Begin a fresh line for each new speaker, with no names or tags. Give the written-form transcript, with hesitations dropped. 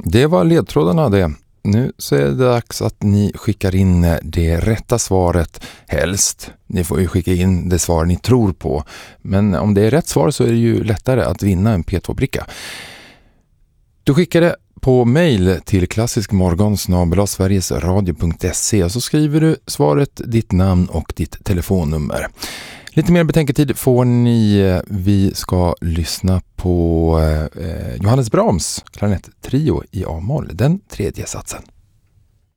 Det var ledtrådarna det. Nu så är det dags att ni skickar in det rätta svaret helst. Ni får ju skicka in det svar ni tror på. Men om det är rätt svar så är det ju lättare att vinna en P2-bricka. Du skickar det på mejl till klassiskmorgon@sverigesradio.se och så skriver du svaret, ditt namn och ditt telefonnummer. Lite mer betänketid får ni. Vi ska lyssna på Johannes Brahms klarinettrio i A-moll, den tredje satsen.